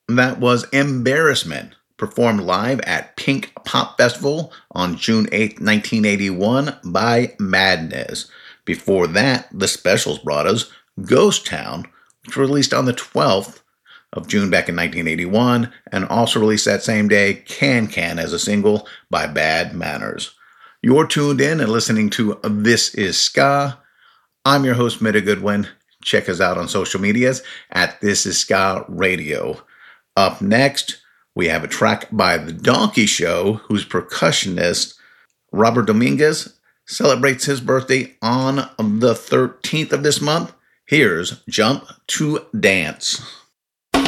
That was Embarrassment, performed live at Pink Pop Festival on June 8th, 1981 by Madness. Before that, The Specials brought us Ghost Town, which was released on the 12th of June back in 1981, and also released that same day, Can Can as a single by Bad Manners. You're tuned in and listening to This Is Ska. I'm your host, Mitta Goodwin. Check us out on social medias at This Is Ska Radio. Up next, we have a track by The Donkey Show, whose percussionist, Robert Dominguez, celebrates his birthday on the 13th of this month. Here's Jump to Dance.